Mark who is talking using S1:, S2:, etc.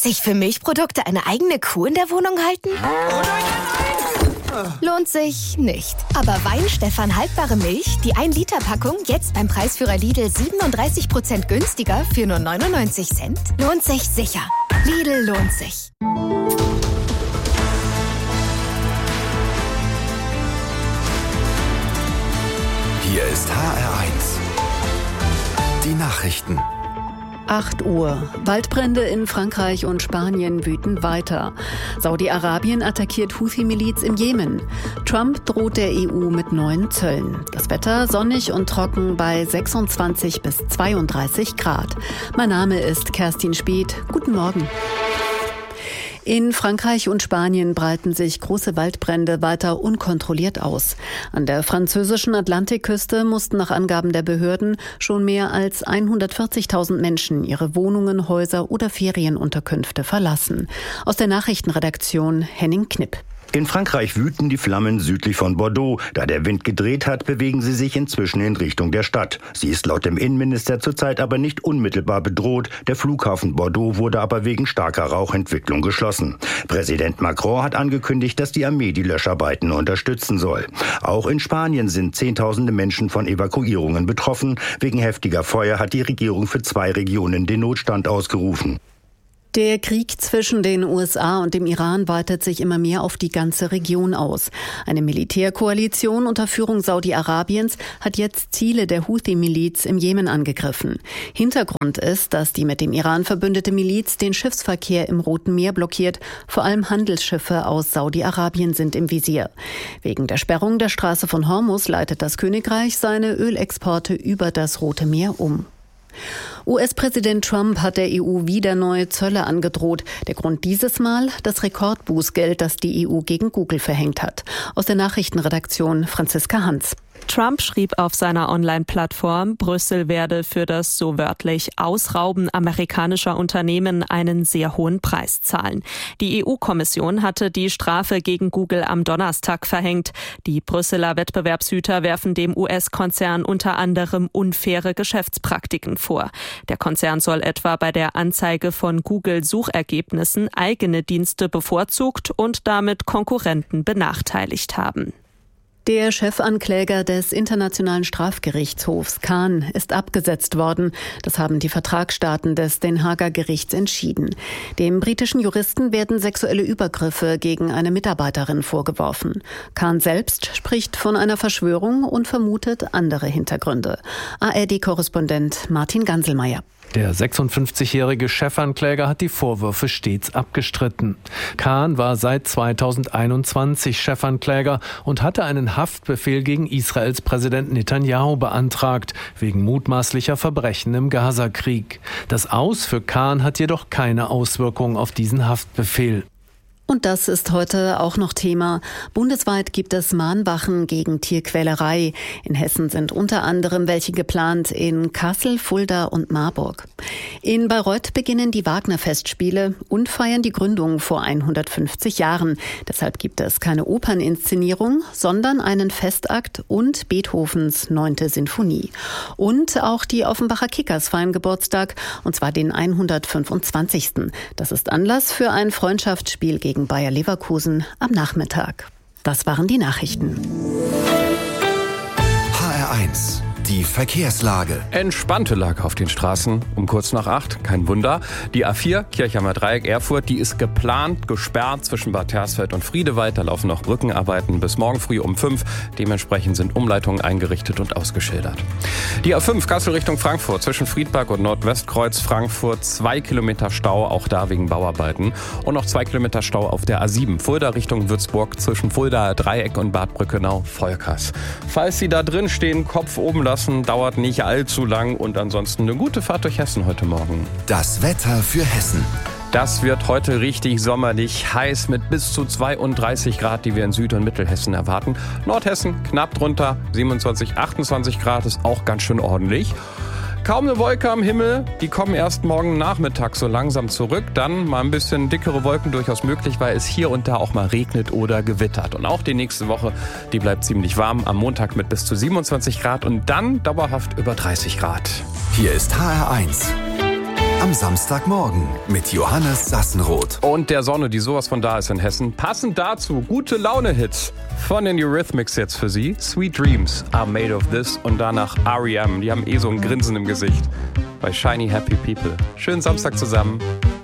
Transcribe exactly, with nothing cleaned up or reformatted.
S1: Sich für Milchprodukte eine eigene Kuh in der Wohnung halten? Lohnt sich nicht. Aber Weinstefan haltbare Milch, die ein Liter Packung, jetzt beim Preisführer Lidl siebenunddreißig Prozent günstiger für nur neunundneunzig Cent, lohnt sich sicher. Lidl lohnt sich.
S2: Hier ist H R eins. Die Nachrichten.
S3: acht Uhr. Waldbrände in Frankreich und Spanien wüten weiter. Saudi-Arabien attackiert Houthi-Miliz im Jemen. Trump droht der E U mit neuen Zöllen. Das Wetter sonnig und trocken bei sechsundzwanzig bis zweiunddreißig Grad. Mein Name ist Kerstin Speth. Guten Morgen. In Frankreich und Spanien breiten sich große Waldbrände weiter unkontrolliert aus. An der französischen Atlantikküste mussten nach Angaben der Behörden schon mehr als hundertvierzigtausend Menschen ihre Wohnungen, Häuser oder Ferienunterkünfte verlassen. Aus der Nachrichtenredaktion Henning Knipp.
S4: In Frankreich wüten die Flammen südlich von Bordeaux. Da der Wind gedreht hat, bewegen sie sich inzwischen in Richtung der Stadt. Sie ist laut dem Innenminister zurzeit aber nicht unmittelbar bedroht. Der Flughafen Bordeaux wurde aber wegen starker Rauchentwicklung geschlossen. Präsident Macron hat angekündigt, dass die Armee die Löscharbeiten unterstützen soll. Auch in Spanien sind Zehntausende Menschen von Evakuierungen betroffen. Wegen heftiger Feuer hat die Regierung für zwei Regionen den Notstand ausgerufen.
S3: Der Krieg zwischen den U S A und dem Iran weitet sich immer mehr auf die ganze Region aus. Eine Militärkoalition unter Führung Saudi-Arabiens hat jetzt Ziele der Houthi-Miliz im Jemen angegriffen. Hintergrund ist, dass die mit dem Iran verbündete Miliz den Schiffsverkehr im Roten Meer blockiert. Vor allem Handelsschiffe aus Saudi-Arabien sind im Visier. Wegen der Sperrung der Straße von Hormuz leitet das Königreich seine Ölexporte über das Rote Meer um. U S-Präsident Trump hat der E U wieder neue Zölle angedroht. Der Grund dieses Mal das Rekordbußgeld, das die E U gegen Google verhängt hat. Aus der Nachrichtenredaktion Franziska Hans.
S5: Trump schrieb auf seiner Online-Plattform, Brüssel werde für das so wörtlich Ausrauben amerikanischer Unternehmen einen sehr hohen Preis zahlen. Die E U-Kommission hatte die Strafe gegen Google am Donnerstag verhängt. Die Brüsseler Wettbewerbshüter werfen dem U S-Konzern unter anderem unfaire Geschäftspraktiken vor. Der Konzern soll etwa bei der Anzeige von Google-Suchergebnissen eigene Dienste bevorzugt und damit Konkurrenten benachteiligt haben.
S3: Der Chefankläger des Internationalen Strafgerichtshofs Khan ist abgesetzt worden. Das haben die Vertragsstaaten des Den Haager Gerichts entschieden. Dem britischen Juristen werden sexuelle Übergriffe gegen eine Mitarbeiterin vorgeworfen. Khan selbst spricht von einer Verschwörung und vermutet andere Hintergründe. A R D-Korrespondent Martin Ganselmeier.
S6: Der sechsundfünfzigjährige Chefankläger hat die Vorwürfe stets abgestritten. Khan war seit zweitausendeinundzwanzig Chefankläger und hatte einen Haftbefehl gegen Israels Präsident Netanyahu beantragt, wegen mutmaßlicher Verbrechen im Gazakrieg. Das Aus für Khan hat jedoch keine Auswirkung auf diesen Haftbefehl.
S3: Und das ist heute auch noch Thema. Bundesweit gibt es Mahnwachen gegen Tierquälerei. In Hessen sind unter anderem welche geplant in Kassel, Fulda und Marburg. In Bayreuth beginnen die Wagner-Festspiele und feiern die Gründung vor hundertfünfzig Jahren. Deshalb gibt es keine Operninszenierung, sondern einen Festakt und Beethovens neunte Sinfonie. Und auch die Offenbacher Kickers feiern Geburtstag, und zwar den hundertfünfundzwanzigsten Das ist Anlass für ein Freundschaftsspiel gegen Bayer Leverkusen am Nachmittag. Das waren die Nachrichten.
S2: H R eins. Die Verkehrslage.
S7: Entspannte Lage auf den Straßen um kurz nach acht. Kein Wunder. Die A vier, Kirchheimer Dreieck, Erfurt, die ist geplant, gesperrt zwischen Bad Hersfeld und Friedewald. Da laufen noch Brückenarbeiten bis morgen früh um fünf. Dementsprechend sind Umleitungen eingerichtet und ausgeschildert. Die A fünf, Kassel Richtung Frankfurt, zwischen Friedberg und Nordwestkreuz Frankfurt. Zwei Kilometer Stau, auch da wegen Bauarbeiten. Und noch zwei Kilometer Stau auf der A sieben, Fulda Richtung Würzburg, zwischen Fulda Dreieck und Bad Brückenau, Volkers. Falls Sie da drin stehen, Kopf oben lassen. Dauert nicht allzu lang und ansonsten eine gute Fahrt durch Hessen heute Morgen.
S2: Das Wetter für Hessen.
S7: Das wird heute richtig sommerlich heiß mit bis zu zweiunddreißig Grad, die wir in Süd- und Mittelhessen erwarten. Nordhessen knapp drunter, siebenundzwanzig, achtundzwanzig Grad ist auch ganz schön ordentlich. Kaum eine Wolke am Himmel, die kommen erst morgen Nachmittag so langsam zurück. Dann mal ein bisschen dickere Wolken durchaus möglich, weil es hier und da auch mal regnet oder gewittert. Und auch die nächste Woche, die bleibt ziemlich warm. Am Montag mit bis zu siebenundzwanzig Grad und dann dauerhaft über dreißig Grad.
S2: Hier ist H R eins. am Samstagmorgen mit Johannes Sassenroth.
S7: Und der Sonne, die sowas von da ist in Hessen. Passend dazu gute Laune-Hits von den Eurythmics jetzt für Sie. Sweet Dreams are made of this und danach R E M. Die haben eh so ein Grinsen im Gesicht bei Shiny Happy People. Schönen Samstag zusammen.